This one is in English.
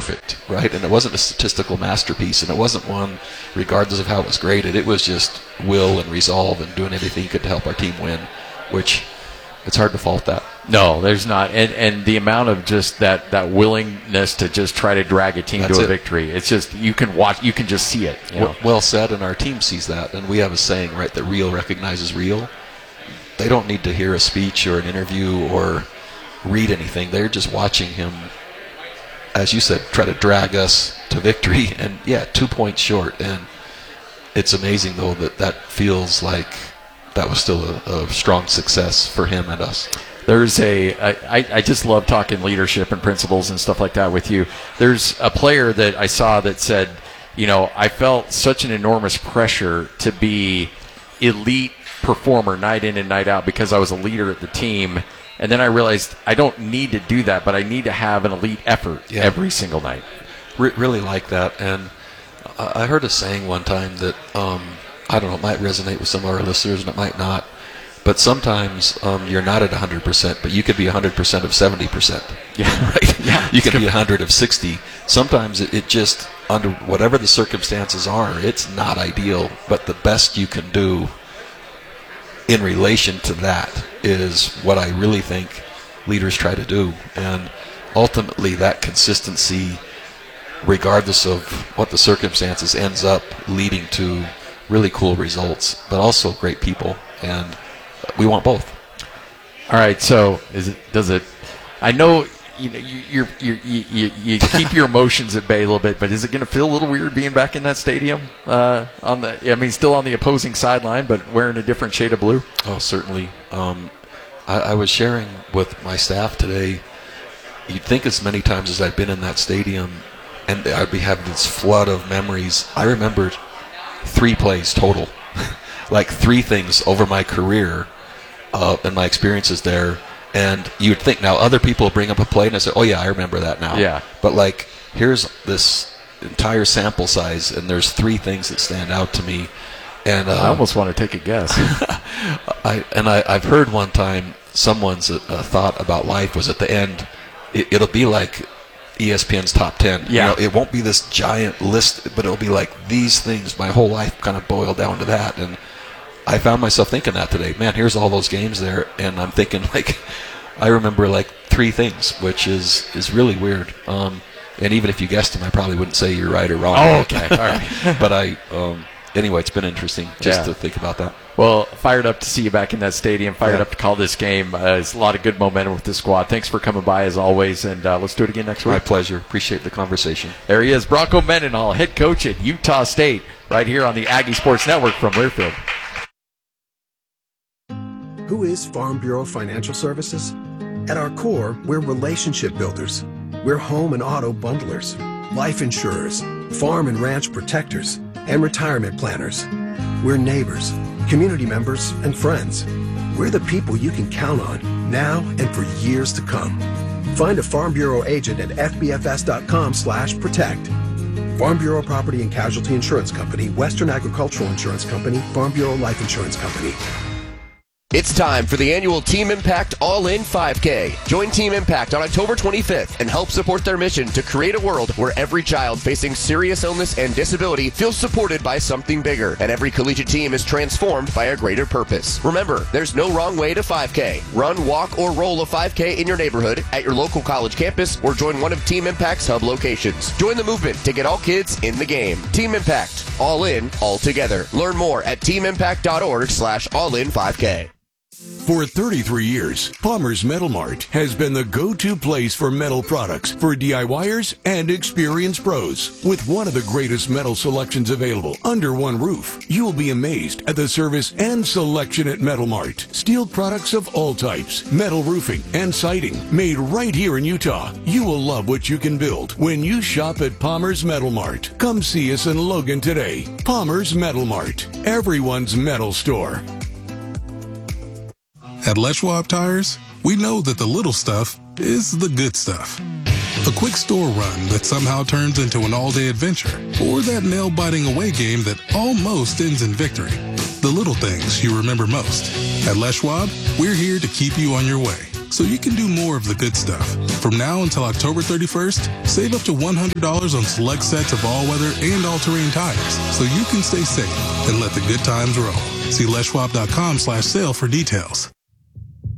perfect, right? And it wasn't a statistical masterpiece, and it wasn't one, regardless of how it was graded. It was just will and resolve and doing everything he could to help our team win, which it's hard to fault that. No, there's not. And the amount of just that willingness to just try to drag a team to a victory, it's just, you can just see it. Well said, and our team sees that. And we have a saying, right, that real recognizes real. They don't need to hear a speech or an interview or read anything. They're just watching him, as you said, try to drag us to victory. And, 2 points short. And it's amazing, though, that feels like that was still a strong success for him and us. There's I just love talking leadership and principles and stuff like that with you. There's a player that I saw that said, I felt such an enormous pressure to be elite performer night in and night out because I was a leader at the team. And then I realized I don't need to do that, but I need to have an elite effort every single night. Really like that. And I heard a saying one time that, I don't know, it might resonate with some of our listeners and it might not. But sometimes you're not at 100%, but you could be 100% of 70%. Yeah, right. Yeah, you could be 100 of 60. Sometimes it just, under whatever the circumstances are, it's not ideal. But the best you can do in relation to that is what I really think leaders try to do. And ultimately, that consistency, regardless of what the circumstances, ends up leading to really cool results, but also great people. And we want both. All right. So I know you keep your emotions at bay a little bit, but is it going to feel a little weird being back in that stadium? Still on the opposing sideline, but wearing a different shade of blue? Oh, certainly. I was sharing with my staff today. You'd think as many times as I've been in that stadium, and I'd be having this flood of memories. I remembered 3 plays total, like 3 things over my career and my experiences there. And you'd think now other people bring up a play and I say, oh yeah, I remember that now. Yeah. But like, here's this entire sample size and there's 3 things that stand out to me. And I almost want to take a guess. I've heard one time someone's thought about life was at the end, it'll be like ESPN's top 10. Yeah. It won't be this giant list, but it'll be like these things. My whole life kind of boiled down to that. And I found myself thinking that today. Man, here's all those games there, and I'm thinking, like, I remember, like, 3 things, which is really weird. And even if you guessed them, I probably wouldn't say you're right or wrong. Oh, okay. All right. But anyway, it's been interesting just to think about that. Well, fired up to see you back in that stadium, fired up to call this game. There's a lot of good momentum with this squad. Thanks for coming by, as always, and let's do it again next week. My pleasure. Appreciate the conversation. There he is, Bronco Mendenhall, head coach at Utah State, right here on the Aggie Sports Network from Learfield. Who is Farm Bureau Financial Services? At our core, we're relationship builders. We're home and auto bundlers, life insurers, farm and ranch protectors, and retirement planners. We're neighbors, community members, and friends. We're the people you can count on now and for years to come. Find a Farm Bureau agent at fbfs.com/protect. Farm Bureau Property and Casualty Insurance Company, Western Agricultural Insurance Company, Farm Bureau Life Insurance Company. It's time for the annual Team Impact All-In 5K. Join Team Impact on October 25th and help support their mission to create a world where every child facing serious illness and disability feels supported by something bigger, and every collegiate team is transformed by a greater purpose. Remember, there's no wrong way to 5K. Run, walk, or roll a 5K in your neighborhood, at your local college campus, or join one of Team Impact's hub locations. Join the movement to get all kids in the game. Team Impact. All in, all together. Learn more at teamimpact.org/all-in5K. For 33 years, Palmer's Metal Mart has been the go-to place for metal products for DIYers and experienced pros. With one of the greatest metal selections available under one roof, you will be amazed at the service and selection at Metal Mart. Steel products of all types, metal roofing and siding, made right here in Utah. You will love what you can build when you shop at Palmer's Metal Mart. Come see us in Logan today. Palmer's Metal Mart, everyone's metal store. At Les Schwab Tires, we know that the little stuff is the good stuff. A quick store run that somehow turns into an all-day adventure, or that nail-biting away game that almost ends in victory. The little things you remember most. At Les Schwab, we're here to keep you on your way. so you can do more of the good stuff. From now until October 31st, save up to $100 on select sets of all-weather and all-terrain tires, so you can stay safe and let the good times roll. See leschwab.com/sale for details.